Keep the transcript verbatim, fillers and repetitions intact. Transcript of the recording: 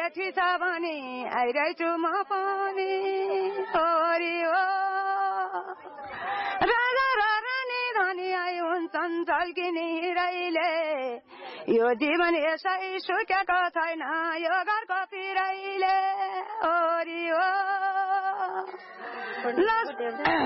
जेठी छ भने आइरहेछु म पनि ओरी हो राजा र रानी धनी आई हुन्छन् झल्किने हिरैले यो जीवन यसै सुकेको छैन यो घरको पिरैले ओरी हो